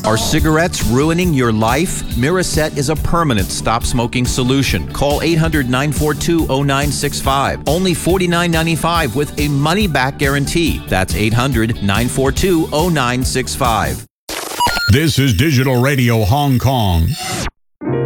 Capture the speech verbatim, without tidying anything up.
Are cigarettes ruining your life? Miraset is a permanent stop-smoking solution. Call eight hundred, nine four two, zero nine six five. Only forty-nine ninety-five with a money-back guarantee. That's eight hundred, nine four two, zero nine six five. This is Digital Radio Hong Kong.